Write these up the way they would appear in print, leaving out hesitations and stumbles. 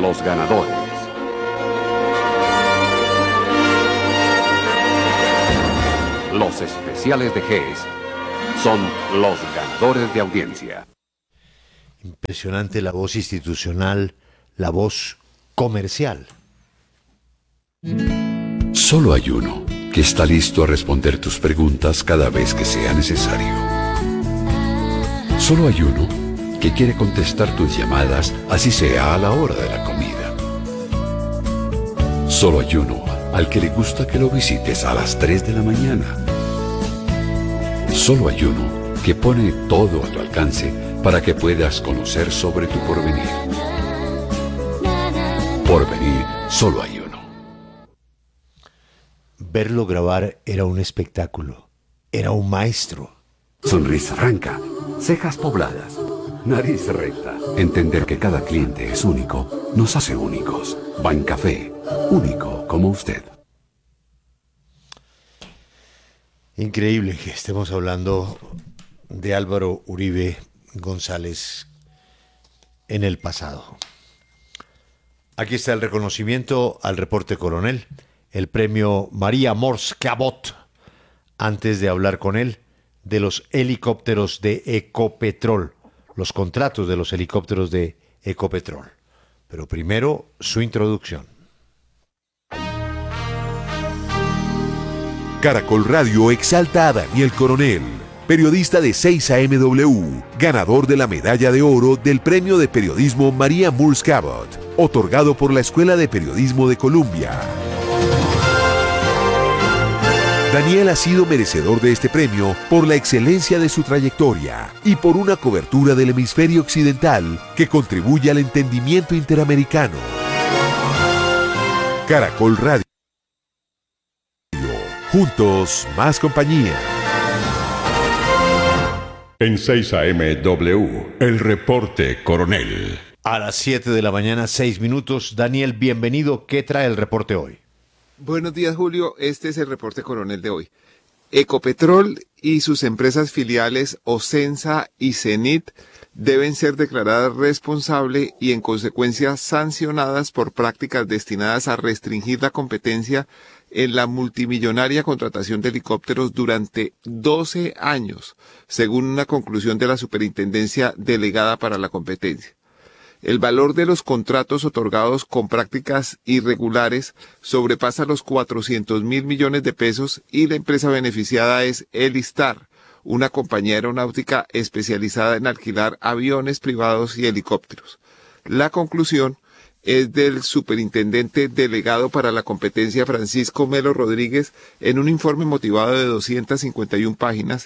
los ganadores. Los especiales de GES son los ganadores de audiencia. Impresionante la voz institucional, la voz comercial. Solo hay uno que está listo a responder tus preguntas cada vez que sea necesario. Solo hay uno que quiere contestar tus llamadas, así sea a la hora de la comida. Solo hay uno al que le gusta que lo visites a las 3 de la mañana. Solo hay uno que pone todo a tu alcance para que puedas conocer sobre tu porvenir. Porvenir, solo hay uno. Verlo grabar era un espectáculo, era un maestro. Sonrisa franca, cejas pobladas, nariz recta. Entender que cada cliente es único nos hace únicos. Bancafé, único como usted. Increíble que estemos hablando de Álvaro Uribe González en el pasado. Aquí está el reconocimiento al reporte coronel, el premio María Mors Cabot, antes de hablar con él de los helicópteros de Ecopetrol, los contratos de los helicópteros de Ecopetrol. Pero primero, su introducción. Caracol Radio exalta a Daniel Coronel, periodista de 6AMW, ganador de la medalla de oro del Premio de Periodismo María Mors Cabot, otorgado por la Escuela de Periodismo de Colombia. Daniel ha sido merecedor de este premio por la excelencia de su trayectoria y por una cobertura del hemisferio occidental que contribuye al entendimiento interamericano. Caracol Radio. Juntos, más compañía. En 6AMW, el reporte coronel. A las 7 de la mañana, 6 minutos. Daniel, bienvenido. ¿Qué trae el reporte hoy? Buenos días, Julio. Este es el reporte coronel de hoy. Ecopetrol y sus empresas filiales Ocensa y Cenit deben ser declaradas responsables y en consecuencia sancionadas por prácticas destinadas a restringir la competencia en la multimillonaria contratación de helicópteros durante 12 años, según una conclusión de la Superintendencia Delegada para la Competencia. El valor de los contratos otorgados con prácticas irregulares sobrepasa los 400.000 millones de pesos y la empresa beneficiada es Elistar, una compañía aeronáutica especializada en alquilar aviones privados y helicópteros. La conclusión es del superintendente delegado para la competencia Francisco Melo Rodríguez en un informe motivado de 251 páginas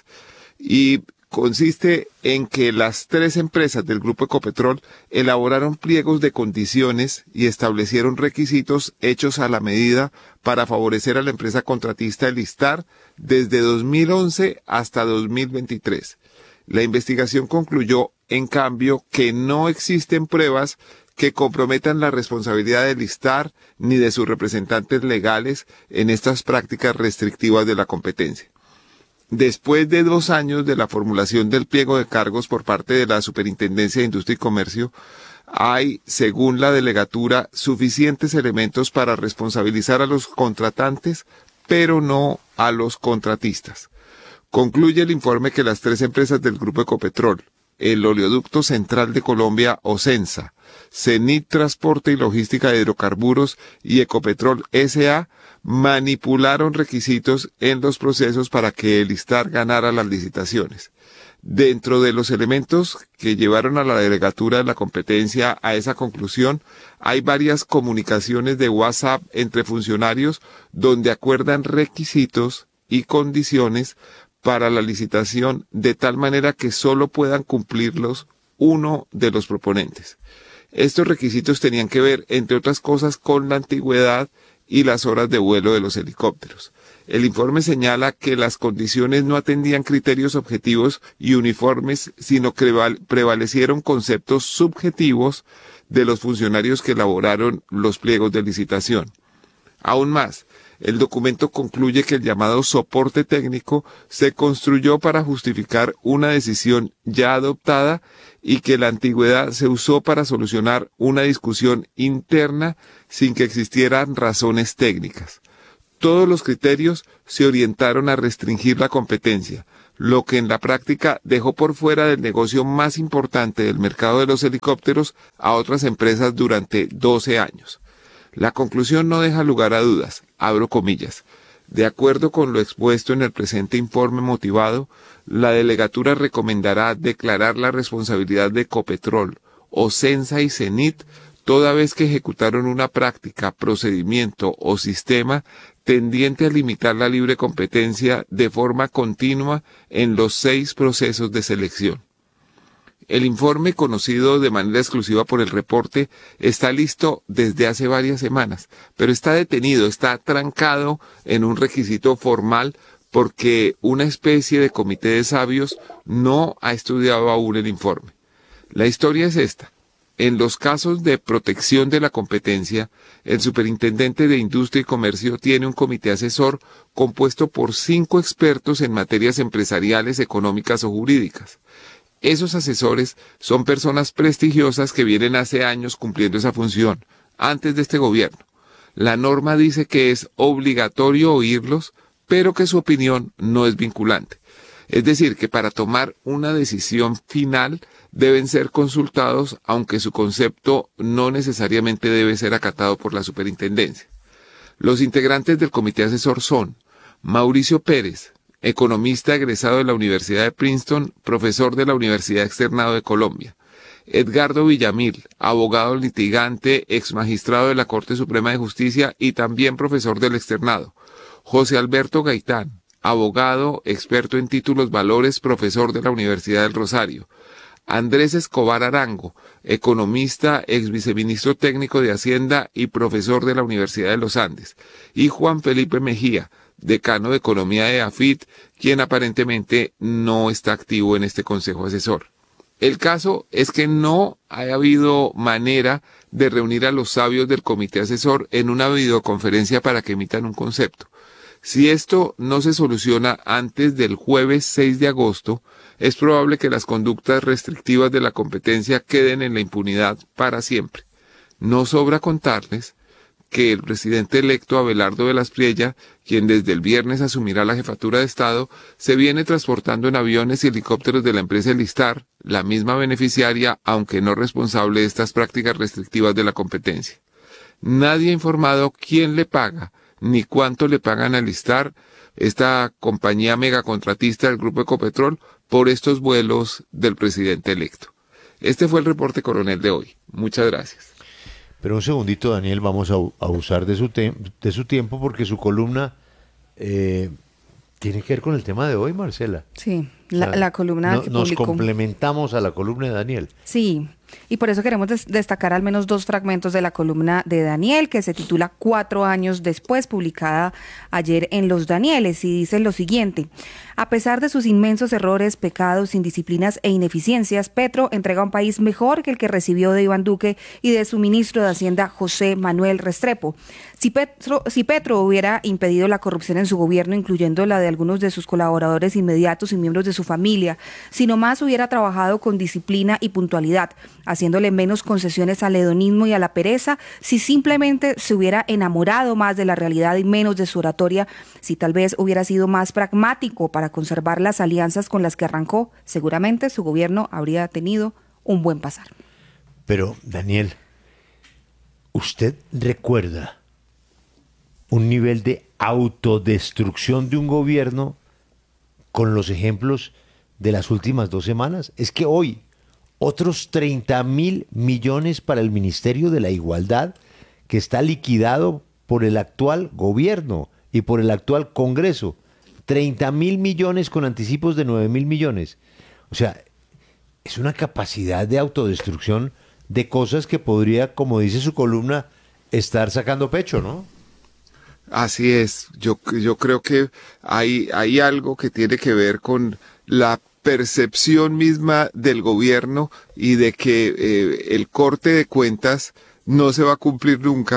y consiste en que las 3 empresas del Grupo Ecopetrol elaboraron pliegos de condiciones y establecieron requisitos hechos a la medida para favorecer a la empresa contratista Elistar desde 2011 hasta 2023. La investigación concluyó, en cambio, que no existen pruebas que comprometan la responsabilidad de Elistar ni de sus representantes legales en estas prácticas restrictivas de la competencia. Después de 2 años de la formulación del pliego de cargos por parte de la Superintendencia de Industria y Comercio, hay, según la delegatura, suficientes elementos para responsabilizar a los contratantes, pero no a los contratistas. Concluye el informe que las 3 empresas del Grupo Ecopetrol, el Oleoducto Central de Colombia, Ocensa, Cenit Transporte y Logística de Hidrocarburos y Ecopetrol S.A., manipularon requisitos en los procesos para que Elistar ganara las licitaciones. Dentro de los elementos que llevaron a la delegatura de la competencia a esa conclusión, hay varias comunicaciones de WhatsApp entre funcionarios donde acuerdan requisitos y condiciones para la licitación de tal manera que solo puedan cumplirlos uno de los proponentes. Estos requisitos tenían que ver, entre otras cosas, con la antigüedad y las horas de vuelo de los helicópteros. El informe señala que las condiciones no atendían criterios objetivos y uniformes, sino que prevalecieron conceptos subjetivos de los funcionarios que elaboraron los pliegos de licitación. Aún más, El documento concluye que el llamado soporte técnico se construyó para justificar una decisión ya adoptada y que la antigüedad se usó para solucionar una discusión interna sin que existieran razones técnicas. Todos los criterios se orientaron a restringir la competencia, lo que en la práctica dejó por fuera del negocio más importante del mercado de los helicópteros a otras empresas durante 12 años. La conclusión no deja lugar a dudas, abro comillas. De acuerdo con lo expuesto en el presente informe motivado, la delegatura recomendará declarar la responsabilidad de Ecopetrol, Ocensa y Cenit toda vez que ejecutaron una práctica, procedimiento o sistema tendiente a limitar la libre competencia de forma continua en los 6 procesos de selección. El informe, conocido de manera exclusiva por el reporte, está listo desde hace varias semanas, pero está detenido, está trancado en un requisito formal porque una especie de comité de sabios no ha estudiado aún el informe. La historia es esta. En los casos de protección de la competencia, el superintendente de Industria y Comercio tiene un comité asesor compuesto por 5 expertos en materias empresariales, económicas o jurídicas. Esos asesores son personas prestigiosas que vienen hace años cumpliendo esa función, antes de este gobierno. La norma dice que es obligatorio oírlos, pero que su opinión no es vinculante. Es decir, que para tomar una decisión final deben ser consultados, aunque su concepto no necesariamente debe ser acatado por la superintendencia. Los integrantes del comité asesor son Mauricio Pérez, economista egresado de la Universidad de Princeton, profesor de la Universidad Externado de Colombia; Edgardo Villamil, abogado litigante, exmagistrado de la Corte Suprema de Justicia y también profesor del Externado; José Alberto Gaitán, abogado, experto en títulos valores, profesor de la Universidad del Rosario; Andrés Escobar Arango, economista, ex viceministro técnico de Hacienda y profesor de la Universidad de los Andes; y Juan Felipe Mejía, decano de Economía de AFIT, quien aparentemente no está activo en este consejo asesor. El caso es que no ha habido manera de reunir a los sabios del comité asesor en una videoconferencia para que emitan un concepto. Si esto no se soluciona antes del jueves 6 de agosto, es probable que las conductas restrictivas de la competencia queden en la impunidad para siempre. No sobra contarles que el presidente electo Abelardo de las Priella, quien desde el viernes asumirá la jefatura de Estado, se viene transportando en aviones y helicópteros de la empresa Elistar, la misma beneficiaria, aunque no responsable de estas prácticas restrictivas de la competencia. Nadie ha informado quién le paga, ni cuánto le pagan a Elistar, esta compañía megacontratista del Grupo Ecopetrol, por estos vuelos del presidente electo. Este fue el reporte coronel de hoy. Muchas gracias. Pero un segundito, Daniel, vamos a abusar de su tiempo porque su columna tiene que ver con el tema de hoy, Marcela. Sí, la columna que nos publicó. complementamos a la columna de Daniel. Sí, y por eso queremos destacar al menos 2 fragmentos de la columna de Daniel, que se titula 4 años después, publicada ayer en Los Danieles, y dice lo siguiente: a pesar de sus inmensos errores, pecados, indisciplinas e ineficiencias, Petro entrega un país mejor que el que recibió de Iván Duque y de su ministro de Hacienda, José Manuel Restrepo. Si Petro hubiera impedido la corrupción en su gobierno, incluyendo la de algunos de sus colaboradores inmediatos y miembros de su familia, si nomás hubiera trabajado con disciplina y puntualidad, haciéndole menos concesiones al hedonismo y a la pereza, si simplemente se hubiera enamorado más de la realidad y menos de su oratoria, si tal vez hubiera sido más pragmático para conservar las alianzas con las que arrancó, seguramente su gobierno habría tenido un buen pasar. Pero, Daniel, ¿usted recuerda un nivel de autodestrucción de un gobierno con los ejemplos de las últimas 2 semanas? Es que hoy otros 30.000 millones para el Ministerio de la Igualdad, que está liquidado por el actual gobierno y por el actual Congreso. 30.000 millones con anticipos de 9.000 millones. O sea, es una capacidad de autodestrucción de cosas que podría, como dice su columna, estar sacando pecho, ¿no? Así es. Yo creo que hay algo que tiene que ver con la percepción misma del gobierno y de que el corte de cuentas no se va a cumplir nunca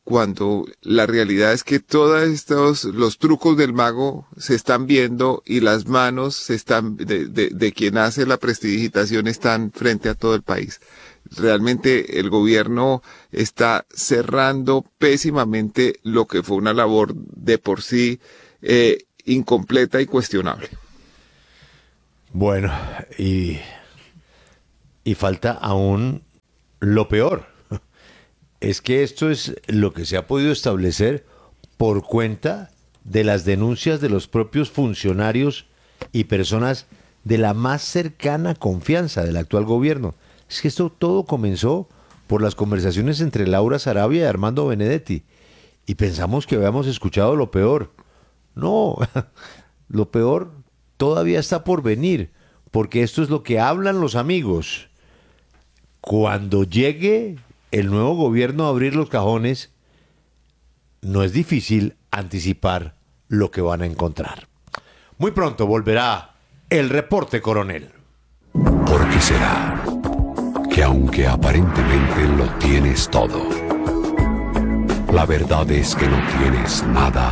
cuando la realidad es que los trucos del mago se están viendo y las manos de quien hace la prestidigitación están frente a todo el país. Realmente el gobierno está cerrando pésimamente lo que fue una labor de por sí incompleta y cuestionable. Bueno, y falta aún lo peor. Es que esto es lo que se ha podido establecer por cuenta de las denuncias de los propios funcionarios y personas de la más cercana confianza del actual gobierno. Es que esto todo comenzó por las conversaciones entre Laura Sarabia y Armando Benedetti. Y pensamos que habíamos escuchado lo peor. No, lo peor todavía está por venir, porque esto es lo que hablan los amigos. Cuando llegue el nuevo gobierno a abrir los cajones, no es difícil anticipar lo que van a encontrar. Muy pronto volverá el reporte, coronel. ¿Por qué será que aunque aparentemente lo tienes todo, la verdad es que no tienes nada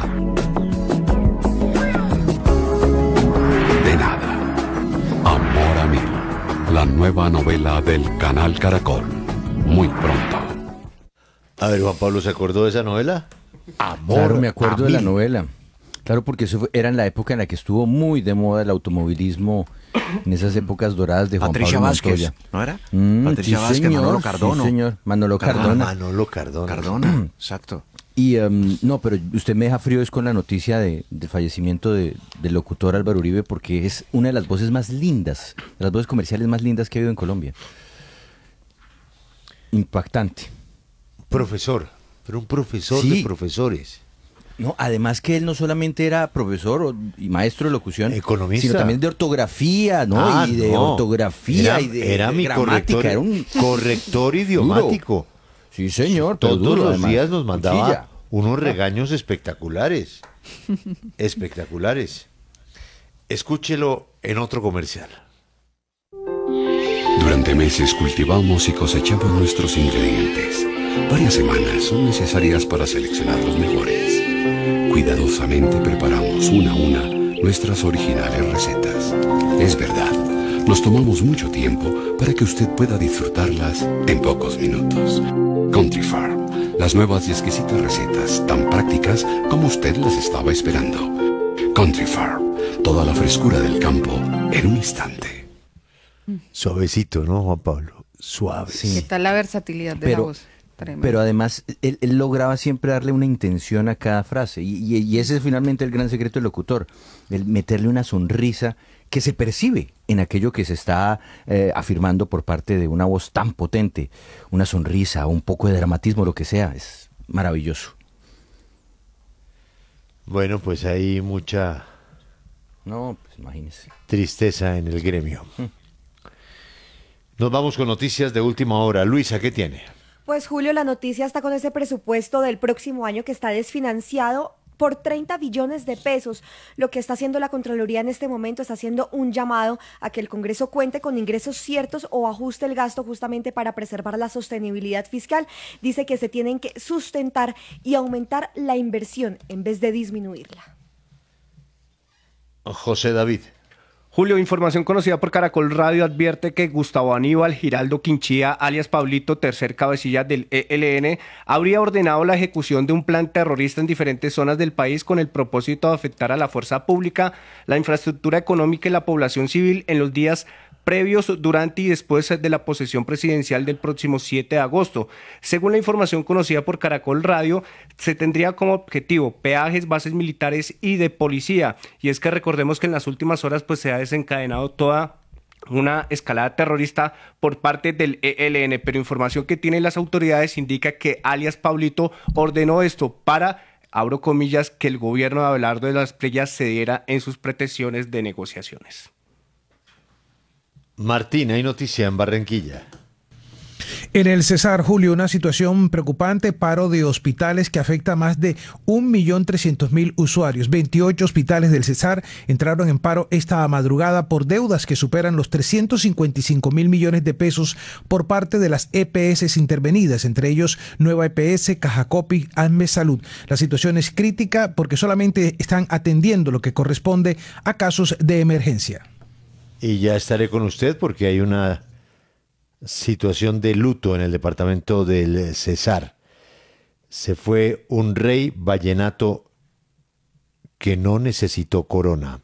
de nada? Amor a Mil, la nueva novela del Canal Caracol. Muy pronto. A ver, Juan Pablo, ¿se acordó de esa novela? Amor. Claro, me acuerdo a de la Mil. novela. Claro, porque era en la época en la que estuvo muy de moda el automovilismo, en esas épocas doradas de Juan Patricia Pablo Vázquez, Montoya. ¿no era? Sí, Patricia Vázquez, señor, Manolo Cardono. Sí, señor, Manolo Cardona. Manolo Cardona. Cardona, exacto. Y no, pero usted me deja frío es con la noticia del fallecimiento del locutor Álvaro Uribe, porque es una de las voces más lindas, de las voces comerciales más lindas que ha habido en Colombia. Impactante. Profesor, pero un profesor Sí. de profesores. No, además que él no solamente era profesor y maestro de locución, Economista. sino también de ortografía, ¿no? Ah, y de no. ortografía Era- y de era mi gramática. corrector- Era un corrector idiomático. Sí, señor. pero Todos duro, los además. días nos mandaba Cuchilla. unos regaños espectaculares. Espectaculares. Escúchelo en otro comercial. Durante meses cultivamos y cosechamos nuestros ingredientes. Varias semanas son necesarias para seleccionar los mejores. Cuidadosamente preparamos una a una nuestras originales recetas. Es verdad, nos tomamos mucho tiempo para que usted pueda disfrutarlas en pocos minutos. Country Farm, las nuevas y exquisitas recetas tan prácticas como usted las estaba esperando. Country Farm, toda la frescura del campo en un instante. Suavecito, ¿no, Juan Pablo? Suave. Sí. ¿Qué tal la versatilidad de la Pero- voz? Tremendo. Pero además, él lograba siempre darle una intención a cada frase. Y ese es finalmente el gran secreto del locutor. El meterle una sonrisa que se percibe en aquello que se está afirmando por parte de una voz tan potente. Una sonrisa, un poco de dramatismo, lo que sea. Es maravilloso. Bueno, pues hay mucha No, pues imagínese. tristeza en el gremio. Nos vamos con noticias de última hora. Luisa, ¿qué tiene? Pues Julio, la noticia está con ese presupuesto del próximo año que está desfinanciado por 30 billones de pesos. Lo que está haciendo la Contraloría en este momento está haciendo un llamado a que el Congreso cuente con ingresos ciertos o ajuste el gasto justamente para preservar la sostenibilidad fiscal. Dice que se tienen que sustentar y aumentar la inversión en vez de disminuirla. José David. Julio, información conocida por Caracol Radio advierte que Gustavo Aníbal Giraldo Quinchía, alias Pablito, tercer cabecilla del ELN, habría ordenado la ejecución de un plan terrorista en diferentes zonas del país con el propósito de afectar a la fuerza pública, la infraestructura económica y la población civil en los días previos, durante y después de la posesión presidencial del próximo 7 de agosto. Según la información conocida por Caracol Radio, se tendría como objetivo peajes, bases militares y de policía. Y es que recordemos que en las últimas horas pues se ha desencadenado toda una escalada terrorista por parte del ELN, pero información que tienen las autoridades indica que alias Pablito ordenó esto para, abro comillas, que el gobierno de Abelardo de las Playas cediera en sus pretensiones de negociaciones. Martín, hay noticia en Barranquilla. En el Cesar, Julio, una situación preocupante, paro de hospitales que afecta a más de 1.300.000 usuarios. 28 hospitales del Cesar entraron en paro esta madrugada por deudas que superan los 355.000 millones de pesos por parte de las EPS intervenidas, entre ellos Nueva EPS, Cajacopi, ANME Salud. La situación es crítica porque solamente están atendiendo lo que corresponde a casos de emergencia. Y ya estaré con usted porque hay una situación de luto en el departamento del Cesar. Se fue un rey vallenato que no necesitó corona.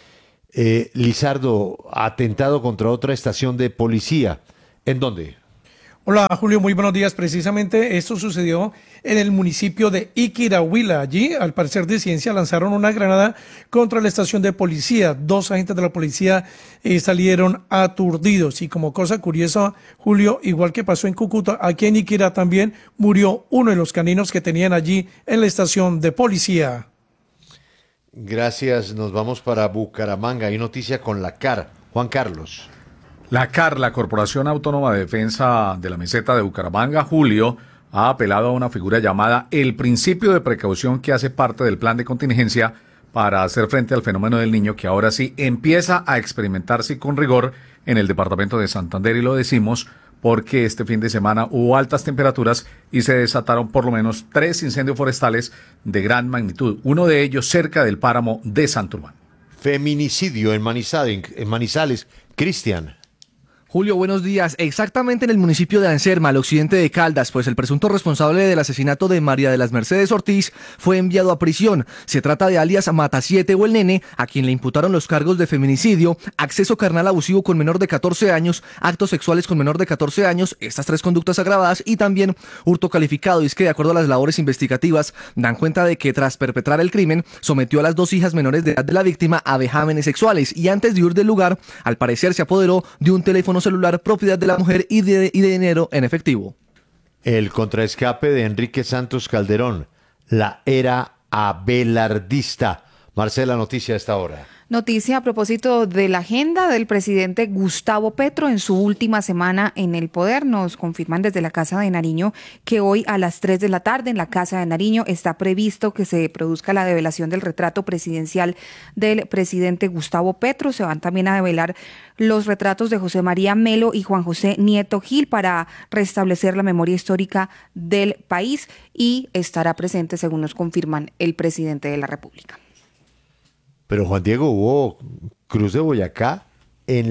Lizardo, atentado contra otra estación de policía. ¿En dónde? Hola Julio, muy buenos días. Precisamente esto sucedió en el municipio de Iquirahuila. Allí, al parecer de ciencia, lanzaron una granada contra la estación de policía. 2 agentes de la policía salieron aturdidos. Y como cosa curiosa, Julio, igual que pasó en Cúcuta, aquí en Iquira también murió uno de los caninos que tenían allí en la estación de policía. Gracias, nos vamos para Bucaramanga. Hay noticia con la CAR. Juan Carlos. La CAR, la Corporación Autónoma de Defensa de la Meseta de Bucaramanga, Julio, ha apelado a una figura llamada el principio de precaución que hace parte del plan de contingencia para hacer frente al fenómeno del Niño, que ahora sí empieza a experimentarse con rigor en el departamento de Santander, y lo decimos porque este fin de semana hubo altas temperaturas y se desataron por lo menos 3 incendios forestales de gran magnitud, uno de ellos cerca del páramo de Santurbán. Feminicidio en Manizales. Cristian. Julio, buenos días. Exactamente en el municipio de Anserma, al occidente de Caldas, pues el presunto responsable del asesinato de María de las Mercedes Ortiz fue enviado a prisión. Se trata de alias Matasiete o el Nene, a quien le imputaron los cargos de feminicidio, acceso carnal abusivo con menor de 14 años, actos sexuales con menor de 14 años, estas 3 conductas agravadas, y también hurto calificado. Y es que de acuerdo a las labores investigativas, dan cuenta de que tras perpetrar el crimen, sometió a las 2 hijas menores de edad de la víctima a vejámenes sexuales, y antes de huir del lugar, al parecer se apoderó de un teléfono celular propiedad de la mujer y de dinero en efectivo. El contraescape de Enrique Santos Calderón, la era abelardista. Marcela, noticia a esta hora. Noticia a propósito de la agenda del presidente Gustavo Petro en su última semana en el poder. Nos confirman desde la Casa de Nariño que hoy a las 3 de la tarde en la Casa de Nariño está previsto que se produzca la develación del retrato presidencial del presidente Gustavo Petro. Se van también a develar los retratos de José María Melo y Juan José Nieto Gil para restablecer la memoria histórica del país, y estará presente, según nos confirman, el presidente de la República. Pero Juan Diego, hubo Cruz de Boyacá en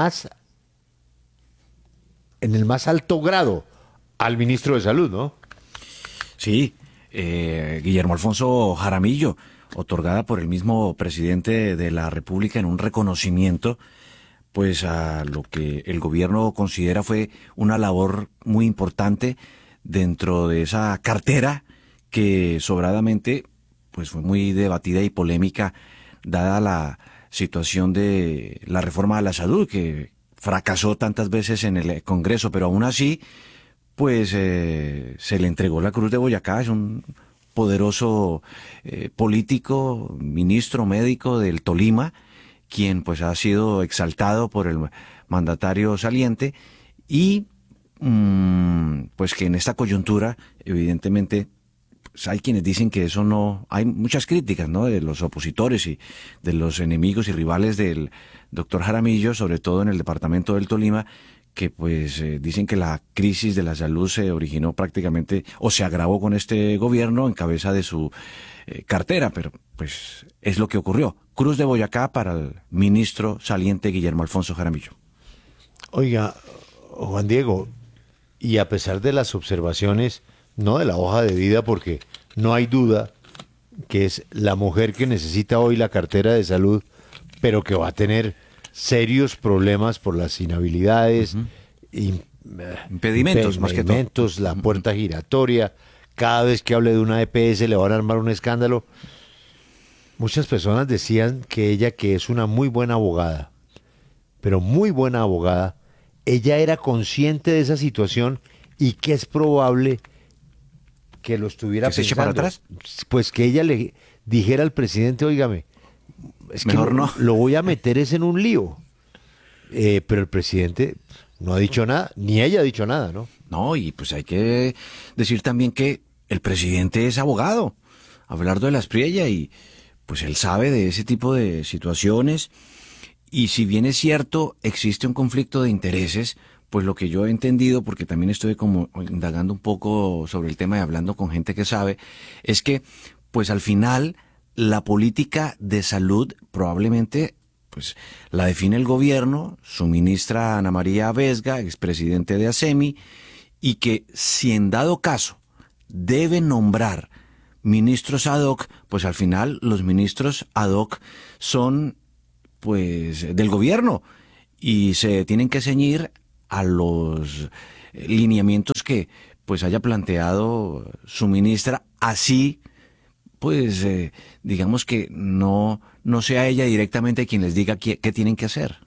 el más alto grado al ministro de Salud, ¿no? Sí, Guillermo Alfonso Jaramillo, otorgada por el mismo presidente de la República en un reconocimiento pues a lo que el gobierno considera fue una labor muy importante dentro de esa cartera que sobradamente pues fue muy debatida y polémica dada la situación de la reforma a la salud que fracasó tantas veces en el Congreso, pero aún así pues se le entregó la Cruz de Boyacá. Es un poderoso político, ministro médico del Tolima, quien pues ha sido exaltado por el mandatario saliente y pues que en esta coyuntura evidentemente pues hay quienes dicen que eso no, hay muchas críticas, ¿no?, de los opositores y de los enemigos y rivales del doctor Jaramillo, sobre todo en el departamento del Tolima, que pues dicen que la crisis de la salud se originó prácticamente o se agravó con este gobierno en cabeza de su cartera, pero pues es lo que ocurrió. Cruz de Boyacá para el ministro saliente Guillermo Alfonso Jaramillo. Oiga, Juan Diego, y a pesar de las observaciones, no de la hoja de vida, porque no hay duda que es la mujer que necesita hoy la cartera de salud, pero que va a tener serios problemas por las inhabilidades, impedimentos, más que todo. La puerta giratoria, cada vez que hable de una EPS le van a armar un escándalo. Muchas personas decían que ella, que es una muy buena abogada, pero muy buena abogada, ella era consciente de esa situación y que es probable que lo estuviera pensando. ¿Que se eche para atrás? Pues que ella le dijera al presidente, óigame, es mejor que no. Lo voy a meter es en un lío. Pero el presidente no ha dicho nada, ni ella ha dicho nada, ¿no? No, y pues hay que decir también que el presidente es abogado, Abelardo de la Espriella, y pues él sabe de ese tipo de situaciones. Y si bien es cierto, existe un conflicto de intereses, pues lo que yo he entendido, porque también estoy como indagando un poco sobre el tema y hablando con gente que sabe, es que pues al final la política de salud probablemente pues la define el gobierno, su ministra Ana María Vesga, expresidente de ASEMI, y que si en dado caso debe nombrar ministros ad hoc, pues al final los ministros ad hoc son pues del gobierno y se tienen que ceñir a los lineamientos que pues haya planteado su ministra, así pues digamos que no sea ella directamente quien les diga qué tienen que hacer.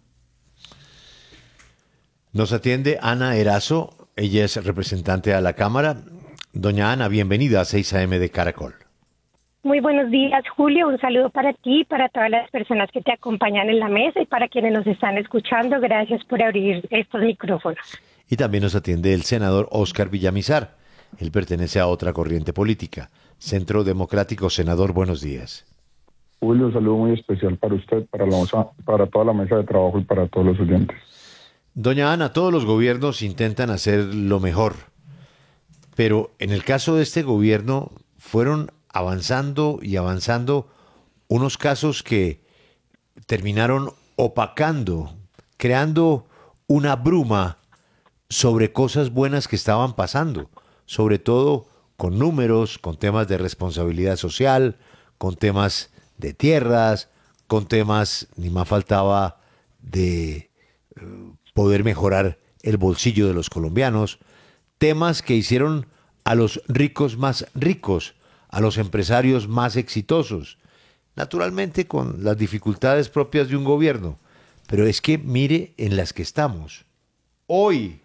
Nos atiende Ana Erazo, ella es representante a la Cámara. Doña Ana, bienvenida a 6 AM de Caracol. Muy buenos días, Julio. Un saludo para ti, para todas las personas que te acompañan en la mesa y para quienes nos están escuchando. Gracias por abrir estos micrófonos. Y también nos atiende el senador Óscar Villamizar. Él pertenece a otra corriente política. Centro Democrático. Senador, buenos días. Julio, un saludo muy especial para usted, para toda la mesa de trabajo y para todos los oyentes. Doña Ana, todos los gobiernos intentan hacer lo mejor, pero en el caso de este gobierno fueron avanzando y avanzando unos casos que terminaron opacando, creando una bruma sobre cosas buenas que estaban pasando, sobre todo con números, con temas de responsabilidad social, con temas de tierras, con temas, ni más faltaba, de poder mejorar el bolsillo de los colombianos, temas que hicieron a los ricos más ricos, a los empresarios más exitosos, naturalmente con las dificultades propias de un gobierno, pero es que mire en las que estamos. Hoy,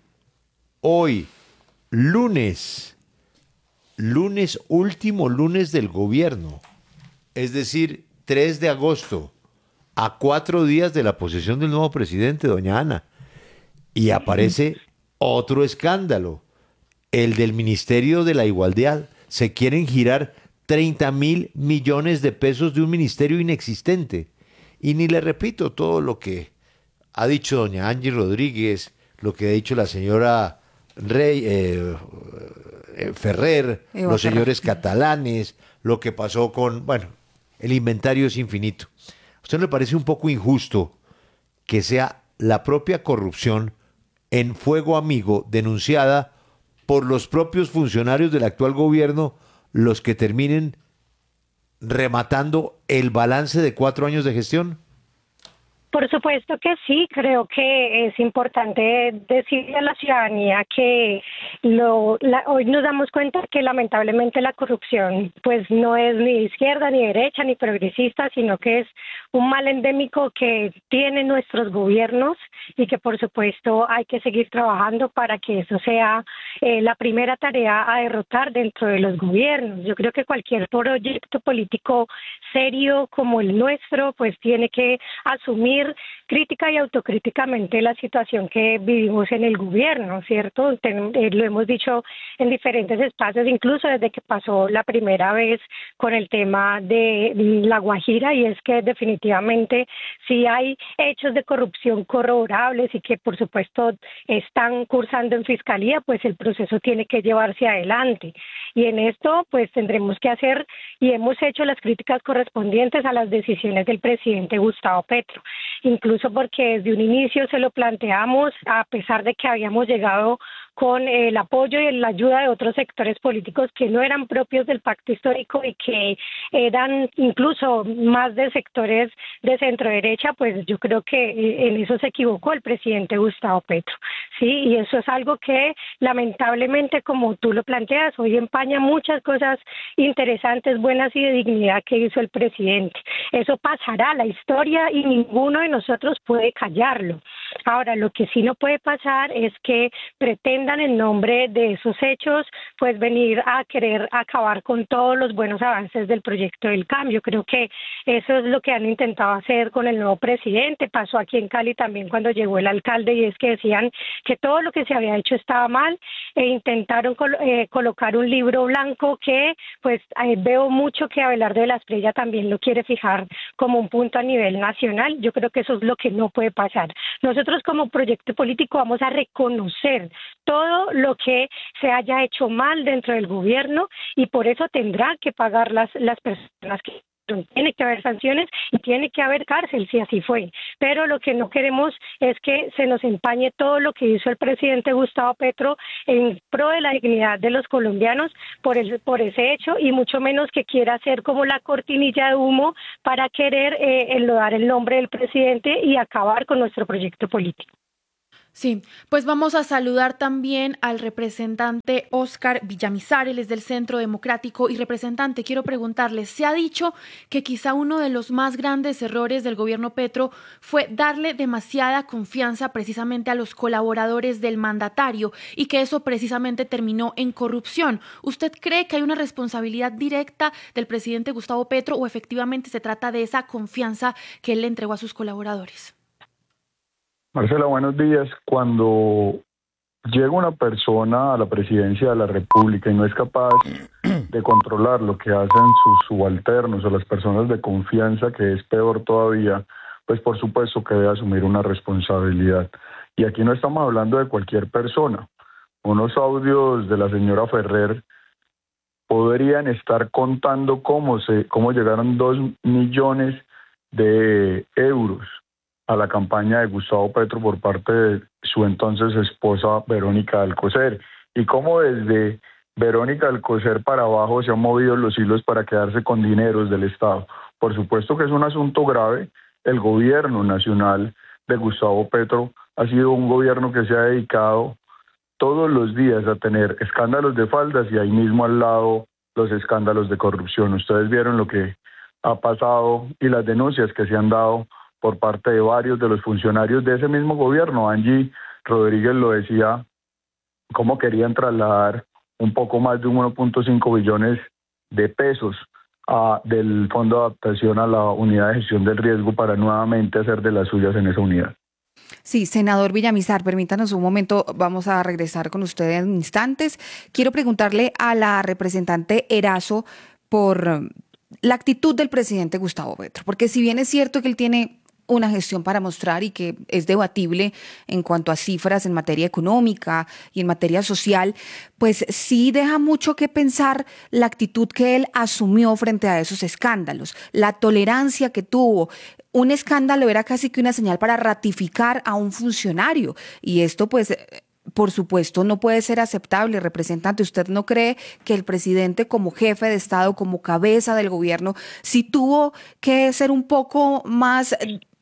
último lunes del gobierno, es decir, 3 de agosto, a 4 días de la posesión del nuevo presidente, doña Ana, y aparece otro escándalo, el del Ministerio de la Igualdad. Se quieren girar 30.000 millones de pesos de un ministerio inexistente. Y ni le repito todo lo que ha dicho doña Angie Rodríguez, lo que ha dicho la señora Ferrer, los señores catalanes, lo que pasó con, bueno, el inventario es infinito. ¿A usted no le parece un poco injusto que sea la propia corrupción en Fuego Amigo denunciada por los propios funcionarios del actual gobierno los que terminen rematando el balance de 4 años de gestión? Por supuesto que sí, creo que es importante decirle a la ciudadanía que hoy nos damos cuenta que lamentablemente la corrupción pues no es ni de izquierda, ni derecha, ni progresista, sino que es un mal endémico que tienen nuestros gobiernos y que por supuesto hay que seguir trabajando para que eso sea la primera tarea a derrotar dentro de los gobiernos. Yo creo que cualquier proyecto político serio como el nuestro pues tiene que asumir crítica y autocríticamente la situación que vivimos en el gobierno, ¿cierto? Lo hemos dicho en diferentes espacios, incluso desde que pasó la primera vez con el tema de La Guajira, y es que definitivamente si hay hechos de corrupción corroborables y que por supuesto están cursando en fiscalía, pues el proceso tiene que llevarse adelante. Y en esto pues tendremos que hacer y hemos hecho las críticas correspondientes a las decisiones del presidente Gustavo Petro. Incluso porque desde un inicio se lo planteamos, a pesar de que habíamos llegado con el apoyo y la ayuda de otros sectores políticos que no eran propios del pacto histórico y que eran incluso más de sectores de centro derecha, pues yo creo que en eso se equivocó el presidente Gustavo Petro, sí, y eso es algo que lamentablemente, como tú lo planteas, hoy empaña muchas cosas interesantes, buenas y de dignidad que hizo el presidente. Eso pasará a la historia y ninguno de nosotros puede callarlo. Ahora, lo que sí no puede pasar es que pretendan en nombre de esos hechos, pues venir a querer acabar con todos los buenos avances del proyecto del cambio. Creo que eso es lo que han intentado hacer con el nuevo presidente. Pasó aquí en Cali también cuando llegó el alcalde, y es que decían que todo lo que se había hecho estaba mal e intentaron colocar un libro blanco que pues veo mucho que Abelardo de la Espriella también lo quiere fijar como un punto a nivel nacional. Yo creo que eso es lo que no puede pasar. Nosotros como proyecto político vamos a reconocer todo lo que se haya hecho mal dentro del gobierno, y por eso tendrán que pagar las personas que... Tiene que haber sanciones y tiene que haber cárcel si así fue, pero lo que no queremos es que se nos empañe todo lo que hizo el presidente Gustavo Petro en pro de la dignidad de los colombianos por ese hecho, y mucho menos que quiera hacer como la cortinilla de humo para querer enlodar el nombre del presidente y acabar con nuestro proyecto político. Sí, pues vamos a saludar también al representante Óscar Villamizar, él es del Centro Democrático. Y representante, quiero preguntarle, se ha dicho que quizá uno de los más grandes errores del gobierno Petro fue darle demasiada confianza precisamente a los colaboradores del mandatario y que eso precisamente terminó en corrupción. ¿Usted cree que hay una responsabilidad directa del presidente Gustavo Petro o efectivamente se trata de esa confianza que él le entregó a sus colaboradores? Marcela, buenos días. Cuando llega una persona a la presidencia de la República y no es capaz de controlar lo que hacen sus subalternos o las personas de confianza, que es peor todavía, pues por supuesto que debe asumir una responsabilidad. Y aquí no estamos hablando de cualquier persona. Unos audios de la señora Ferrer podrían estar contando cómo llegaron 2 millones de euros a la campaña de Gustavo Petro por parte de su entonces esposa Verónica Alcocer, y cómo desde Verónica Alcocer para abajo se han movido los hilos para quedarse con dineros del Estado. Por supuesto que es un asunto grave. El gobierno nacional de Gustavo Petro ha sido un gobierno que se ha dedicado todos los días a tener escándalos de faldas y ahí mismo al lado los escándalos de corrupción. Ustedes vieron lo que ha pasado y las denuncias que se han dado por parte de varios de los funcionarios de ese mismo gobierno. Angie Rodríguez lo decía, cómo querían trasladar un poco más de 1.5 billones de pesos del Fondo de Adaptación a la Unidad de Gestión del Riesgo para nuevamente hacer de las suyas en esa unidad. Sí, senador Villamizar, permítanos un momento, vamos a regresar con usted en instantes. Quiero preguntarle a la representante Erazo por la actitud del presidente Gustavo Petro, porque si bien es cierto que él tiene una gestión para mostrar y que es debatible en cuanto a cifras en materia económica y en materia social, pues sí deja mucho que pensar la actitud que él asumió frente a esos escándalos, la tolerancia que tuvo. Un escándalo era casi que una señal para ratificar a un funcionario, y esto pues por supuesto no puede ser aceptable. Representante, ¿usted no cree que el presidente como jefe de Estado, como cabeza del gobierno, sí tuvo que ser un poco más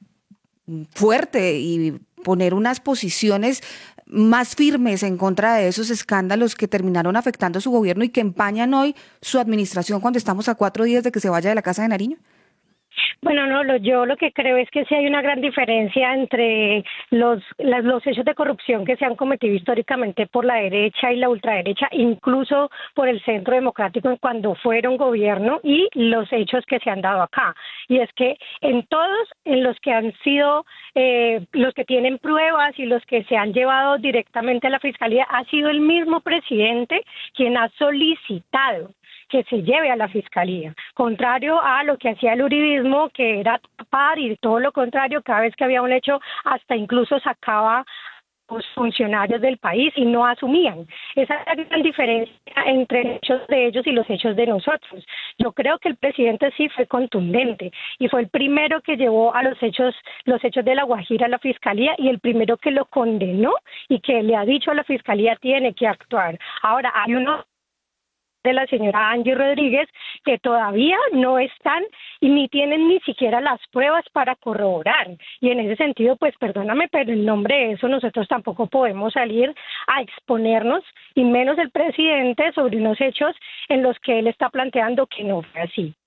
fuerte y poner unas posiciones más firmes en contra de esos escándalos que terminaron afectando a su gobierno y que empañan hoy su administración cuando estamos a 4 días de que se vaya de la Casa de Nariño? Bueno, no, yo lo que creo es que sí hay una gran diferencia entre los hechos de corrupción que se han cometido históricamente por la derecha y la ultraderecha, incluso por el Centro Democrático cuando fueron gobierno, y los hechos que se han dado acá. Y es que en todos, en los que han sido, los que tienen pruebas y los que se han llevado directamente a la Fiscalía, ha sido el mismo presidente quien ha solicitado que se lleve a la Fiscalía, contrario a lo que hacía el uribismo, que era tapar, y todo lo contrario, cada vez que había un hecho, hasta incluso sacaba a los funcionarios del país y no asumían. Esa es la gran diferencia entre los hechos de ellos y los hechos de nosotros. Yo creo que el presidente sí fue contundente y fue el primero que llevó a los hechos de La Guajira a la Fiscalía, y el primero que lo condenó y que le ha dicho a la Fiscalía tiene que actuar. Ahora, hay uno de la señora Angie Rodríguez que todavía no están y ni tienen ni siquiera las pruebas para corroborar, y en ese sentido pues perdóname, pero en nombre de eso nosotros tampoco podemos salir a exponernos, y menos el presidente, sobre unos hechos en los que él está planteando que no fue así.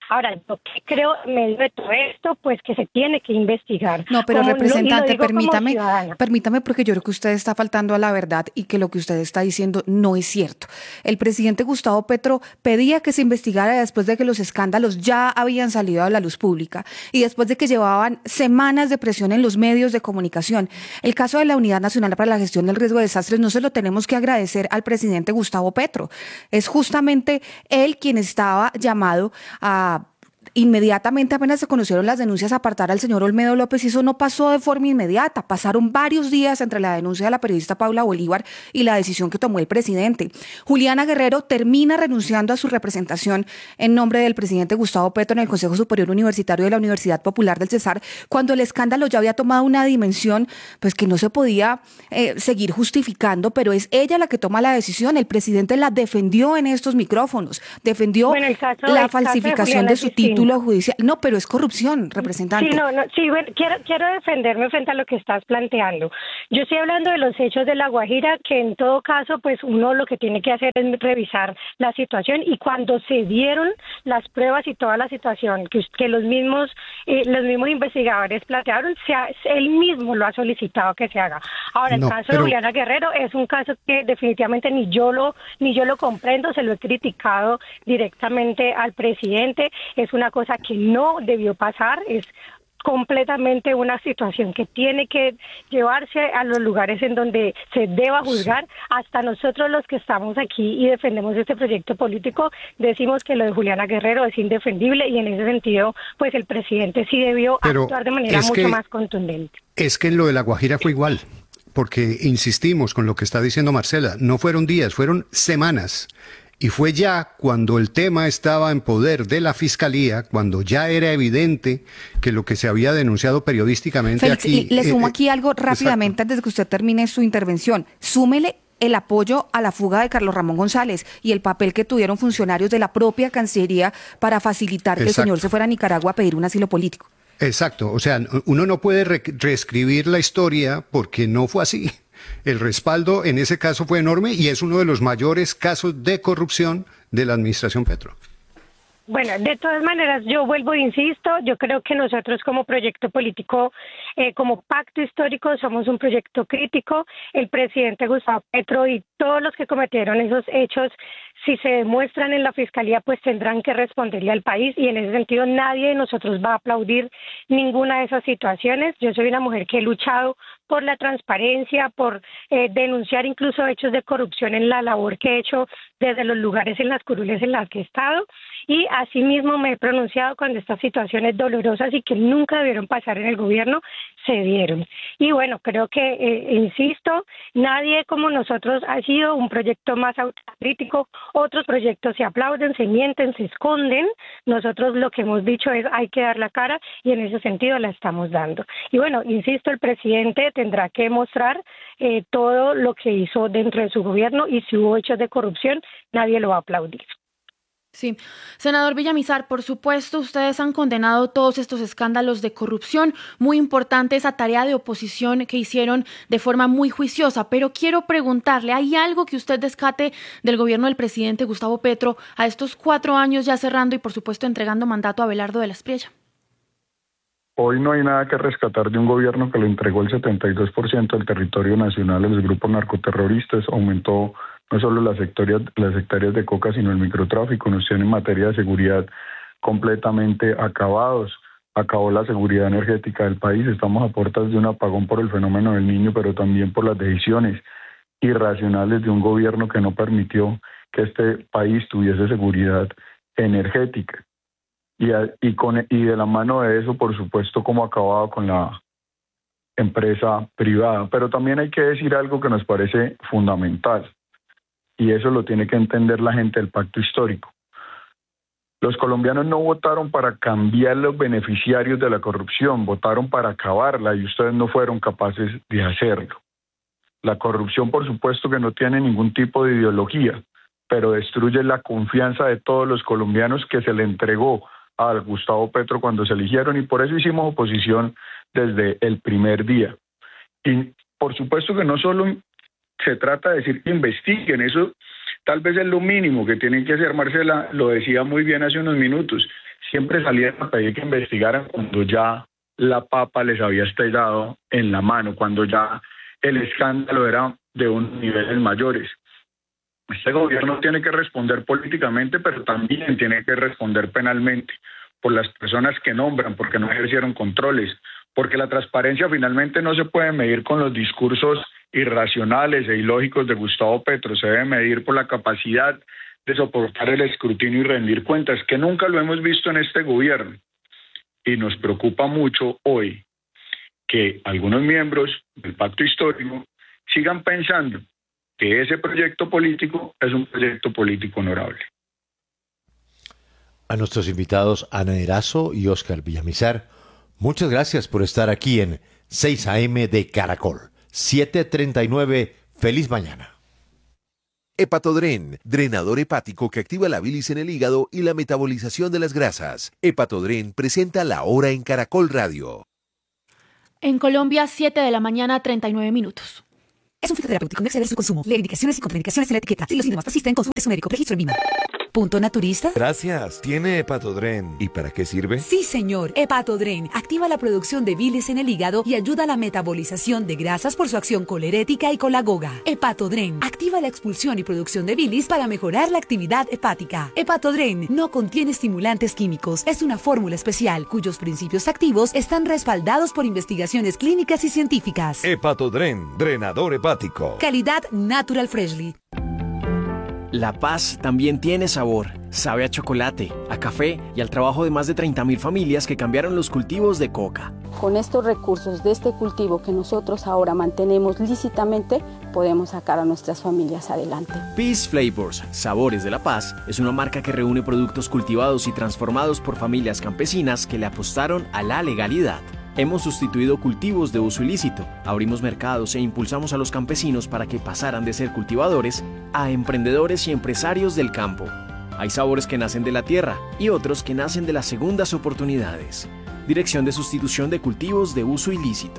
Ahora, yo creo, en medio de todo esto, pues que se tiene que investigar. No, pero representante, permítame, porque yo creo que usted está faltando a la verdad y que lo que usted está diciendo no es cierto. El presidente Gustavo Petro pedía que se investigara después de que los escándalos ya habían salido a la luz pública y después de que llevaban semanas de presión en los medios de comunicación. El caso de la Unidad Nacional para la Gestión del Riesgo de Desastres no se lo tenemos que agradecer al presidente Gustavo Petro. Es justamente él quien estaba llamado a inmediatamente, apenas se conocieron las denuncias, apartar al señor Olmedo López, y eso no pasó de forma inmediata. Pasaron varios días entre la denuncia de la periodista Paula Bolívar y la decisión que tomó el presidente. Juliana Guerrero termina renunciando a su representación en nombre del presidente Gustavo Petro en el Consejo Superior Universitario de la Universidad Popular del Cesar, cuando el escándalo ya había tomado una dimensión pues que no se podía seguir justificando, pero es ella la que toma la decisión. El presidente la defendió en estos micrófonos, defendió la falsificación de su título judicial. No, pero es corrupción, representante. Sí, bueno, quiero defenderme frente a lo que estás planteando. Yo estoy hablando de los hechos de La Guajira, que en todo caso, pues uno lo que tiene que hacer es revisar la situación, y cuando se dieron las pruebas y toda la situación que los mismos investigadores plantearon, él mismo lo ha solicitado que se haga. Ahora, el caso de Juliana Guerrero es un caso que definitivamente ni yo lo comprendo, se lo he criticado directamente al presidente. Es una cosa que no debió pasar, es completamente una situación que tiene que llevarse a los lugares en donde se deba juzgar. Hasta nosotros los que estamos aquí y defendemos este proyecto político decimos que lo de Juliana Guerrero es indefendible, y en ese sentido pues el presidente sí debió actuar de manera mucho más contundente. Es que en lo de La Guajira fue igual, porque insistimos con lo que está diciendo Marcela, no fueron días, fueron semanas. Y fue ya cuando el tema estaba en poder de la Fiscalía, cuando ya era evidente que lo que se había denunciado periodísticamente Félix, aquí... le sumo aquí algo rápidamente antes de que usted termine su intervención. Súmele el apoyo a la fuga de Carlos Ramón González y el papel que tuvieron funcionarios de la propia Cancillería para facilitar que el señor se fuera a Nicaragua a pedir un asilo político. Exacto, o sea, uno no puede reescribir la historia porque no fue así. El respaldo en ese caso fue enorme y es uno de los mayores casos de corrupción de la administración Petro. Bueno, de todas maneras, yo vuelvo e insisto, yo creo que nosotros como proyecto político, como pacto histórico, somos un proyecto crítico. El presidente Gustavo Petro y todos los que cometieron esos hechos, si se demuestran en la Fiscalía, pues tendrán que responderle al país, y en ese sentido nadie de nosotros va a aplaudir ninguna de esas situaciones. Yo soy una mujer que he luchado por la transparencia, por denunciar incluso hechos de corrupción en la labor que he hecho desde los lugares en las curules en las que he estado, y asimismo me he pronunciado cuando estas situaciones dolorosas y que nunca debieron pasar en el gobierno se dieron. Y bueno, creo que, insisto, nadie como nosotros ha sido un proyecto más autocrítico. Otros proyectos se aplauden, se mienten, se esconden. Nosotros lo que hemos dicho es hay que dar la cara, y en ese sentido la estamos dando. Y bueno, insisto, el presidente tendrá que mostrar todo lo que hizo dentro de su gobierno, y si hubo hechos de corrupción, nadie lo va a aplaudir. Sí. Senador Villamizar, por supuesto, ustedes han condenado todos estos escándalos de corrupción. Muy importante esa tarea de oposición que hicieron de forma muy juiciosa, pero quiero preguntarle, ¿hay algo que usted descate del gobierno del presidente Gustavo Petro a estos 4 años ya cerrando y, por supuesto, entregando mandato a Abelardo de la Espriella? Hoy no hay nada que rescatar de un gobierno que le entregó el 72% del territorio nacional a los grupos narcoterroristas, aumentó no solo las hectáreas de coca, sino el microtráfico. Nos tiene en materia de seguridad completamente acabados. Acabó la seguridad energética del país. Estamos a puertas de un apagón por el fenómeno del Niño, pero también por las decisiones irracionales de un gobierno que no permitió que este país tuviese seguridad energética. Y de la mano de eso, por supuesto, como ha acabado con la empresa privada. Pero también hay que decir algo que nos parece fundamental, y eso lo tiene que entender la gente del pacto histórico. Los colombianos no votaron para cambiar los beneficiarios de la corrupción, votaron para acabarla, y ustedes no fueron capaces de hacerlo. La corrupción, por supuesto, que no tiene ningún tipo de ideología, pero destruye la confianza de todos los colombianos que se le entregó a Gustavo Petro cuando se eligieron, y por eso hicimos oposición desde el primer día. Y por supuesto que no solo se trata de decir que investiguen, eso tal vez es lo mínimo que tienen que hacer. Marcela lo decía muy bien hace unos minutos, siempre salían a pedir que investigaran cuando ya la papa les había estallado en la mano, cuando ya el escándalo era de unos niveles mayores. Este gobierno tiene que responder políticamente, pero también tiene que responder penalmente por las personas que nombran, porque no ejercieron controles, porque la transparencia finalmente no se puede medir con los discursos irracionales e ilógicos de Gustavo Petro, se debe medir por la capacidad de soportar el escrutinio y rendir cuentas, que nunca lo hemos visto en este gobierno. Y nos preocupa mucho hoy que algunos miembros del pacto histórico sigan pensando que ese proyecto político es un proyecto político honorable. A nuestros invitados Ana Erazo y Óscar Villamizar, muchas gracias por estar aquí en 6 AM de Caracol. 7:39, feliz mañana. Hepatodren, drenador hepático que activa la bilis en el hígado y la metabolización de las grasas. Hepatodren presenta La Hora en Caracol Radio. En Colombia, 7 de la mañana, 39 minutos. Es un fitoterapéutico, no exceder su consumo. Lee indicaciones y contraindicaciones en la etiqueta. Si los síntomas persisten, consulte a su médico. Registro en VIMA. ¿Punto naturista? Gracias. ¿Tiene Hepatodren? ¿Y para qué sirve? Sí, señor. Hepatodren activa la producción de bilis en el hígado y ayuda a la metabolización de grasas por su acción colerética y colagoga. Hepatodren activa la expulsión y producción de bilis para mejorar la actividad hepática. Hepatodren no contiene estimulantes químicos. Es una fórmula especial cuyos principios activos están respaldados por investigaciones clínicas y científicas. Hepatodren, drenador hepático. Calidad Natural Freshly. La paz también tiene sabor. Sabe a chocolate, a café y al trabajo de más de 30.000 familias que cambiaron los cultivos de coca. Con estos recursos de este cultivo que nosotros ahora mantenemos lícitamente, podemos sacar a nuestras familias adelante. Peace Flavors, Sabores de la Paz, es una marca que reúne productos cultivados y transformados por familias campesinas que le apostaron a la legalidad. Hemos sustituido cultivos de uso ilícito, abrimos mercados e impulsamos a los campesinos para que pasaran de ser cultivadores a emprendedores y empresarios del campo. Hay sabores que nacen de la tierra y otros que nacen de las segundas oportunidades. Dirección de Sustitución de Cultivos de Uso Ilícito.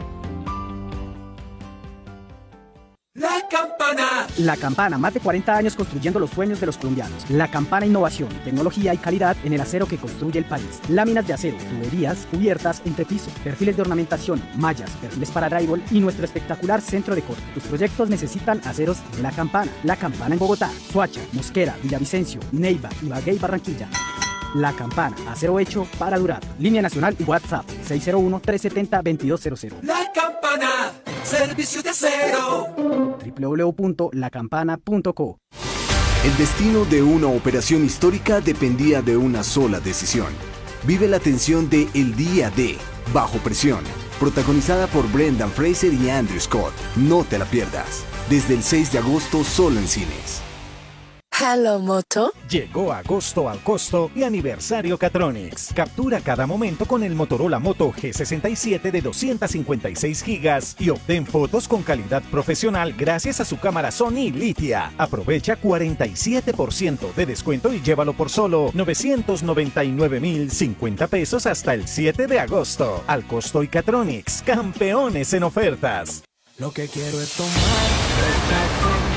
La Campana. La Campana, más de 40 años construyendo los sueños de los colombianos. La Campana, innovación, tecnología y calidad en el acero que construye el país. Láminas de acero, tuberías, cubiertas, entrepiso, perfiles de ornamentación, mallas, perfiles para drywall y nuestro espectacular centro de corte. Tus proyectos necesitan aceros de La Campana. La Campana en Bogotá, Soacha, Mosquera, Villavicencio, Neiva, Ibagué y Barranquilla. La Campana, acero hecho para durar. Línea nacional y WhatsApp 601-370-2200. La Campana, servicio de acero. www.lacampana.co. El destino de una operación histórica dependía de una sola decisión. Vive la tensión de El Día D, Bajo Presión, protagonizada por Brendan Fraser y Andrew Scott. No te la pierdas. Desde el 6 de agosto solo en cines. Hello Moto. Llegó agosto al costo y aniversario Catronics. Captura cada momento con el Motorola Moto G67 de 256 gigas y obtén fotos con calidad profesional gracias a su cámara Sony Litia. Aprovecha 47% de descuento y llévalo por solo 999.050 pesos hasta el 7 de agosto. Al costo y Catronics, campeones en ofertas. Lo que quiero es tomar el café.